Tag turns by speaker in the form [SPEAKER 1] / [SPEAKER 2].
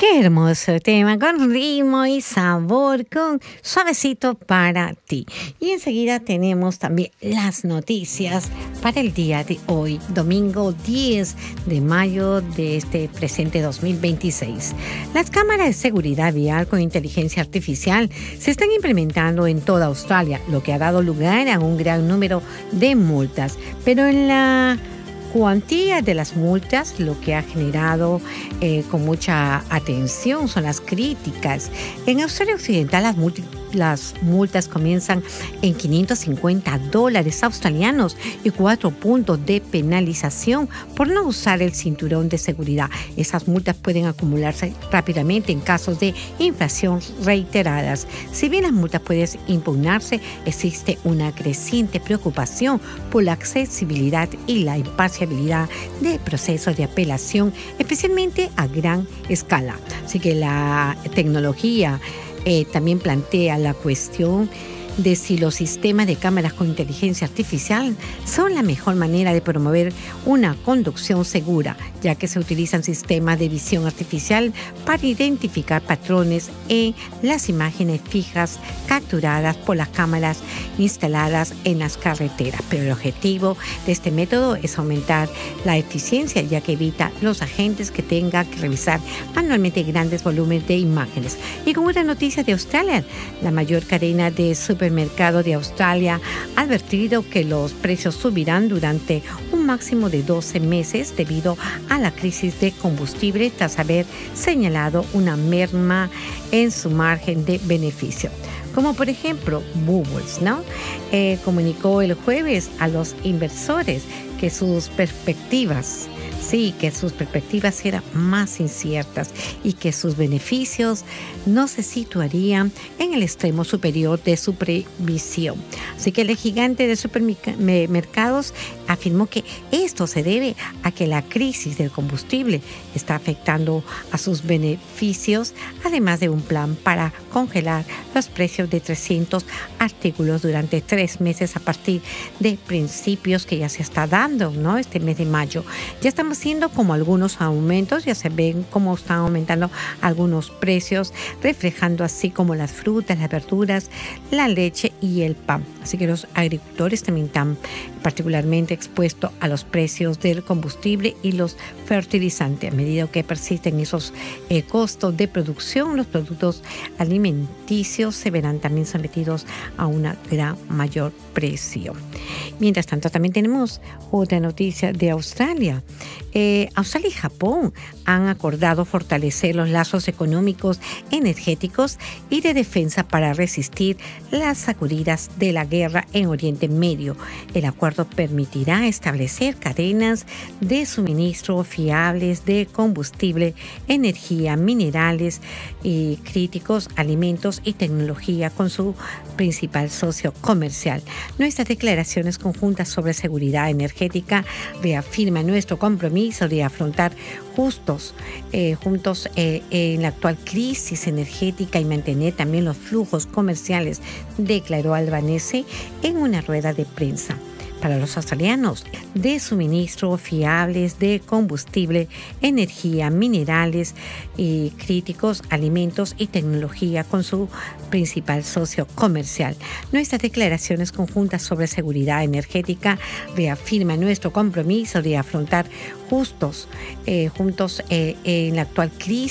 [SPEAKER 1] Qué hermoso tema, con ritmo y sabor, con suavecito para ti. Y enseguida tenemos también las noticias para el día de hoy, domingo 10 de mayo de este presente 2026. Las cámaras de seguridad vial con inteligencia artificial se están implementando en toda Australia, lo que ha dado lugar a un gran número de multas. Pero en la cuantía de las multas, lo que ha generado con mucha atención son las críticas. En Australia Occidental las multas comienzan en $550 australianos y 4 puntos de penalización por no usar el cinturón de seguridad. Esas multas pueden acumularse rápidamente en casos de infracción reiteradas. Si bien las multas pueden impugnarse, existe una creciente preocupación por la accesibilidad y la imparcialidad de procesos de apelación, especialmente a gran escala. Así que la tecnología también plantea la cuestión de si los sistemas de cámaras con inteligencia artificial son la mejor manera de promover una conducción segura, ya que se utilizan sistemas de visión artificial para identificar patrones en las imágenes fijas capturadas por las cámaras instaladas en las carreteras. Pero el objetivo de este método es aumentar la eficiencia, ya que evita los agentes que tengan que revisar manualmente grandes volúmenes de imágenes. Y con una noticia de Australia, la mayor cadena de supermercado de Australia ha advertido que los precios subirán durante un máximo de 12 meses debido a la crisis de combustible, tras haber señalado una merma en su margen de beneficio. Como por ejemplo Woolworths, ¿no? Comunicó el jueves a los inversores que sus perspectivas eran más inciertas y que sus beneficios no se situarían en el extremo superior de su previsión. Así que el gigante de supermercados afirmó que esto se debe a que la crisis del combustible está afectando a sus beneficios, además de un plan para congelar los precios de 300 artículos durante 3 meses a partir de principios que ya se está dando, ¿no? Este mes de mayo. Ya estamos haciendo como algunos aumentos, ya se ven cómo están aumentando algunos precios, reflejando así como las frutas, las verduras, la leche y el pan. Así que los agricultores también están particularmente expuestos a los precios del combustible y los fertilizantes. A medida que persisten esos costos de producción, los productos alimenticios se verán también sometidos a una gran mayor presión. Mientras tanto, también tenemos otra noticia de Australia. Australia y Japón han acordado fortalecer los lazos económicos, energéticos y de defensa para resistir las sacudidas de la guerra en Oriente Medio. El acuerdo permitirá establecer cadenas de suministro fiables de combustible, energía, minerales y críticos, alimentos y tecnología con su principal socio comercial. Nuestras declaraciones conjuntas sobre seguridad energética reafirman nuestro compromiso de afrontar juntos en la actual crisis energética y mantener también los flujos comerciales, declaró Albanese en una rueda de prensa. Para los australianos, de suministro fiables de combustible, energía, minerales y críticos, alimentos y tecnología con su principal socio comercial. Nuestras declaraciones conjuntas sobre seguridad energética reafirman nuestro compromiso de afrontar juntos en la actual crisis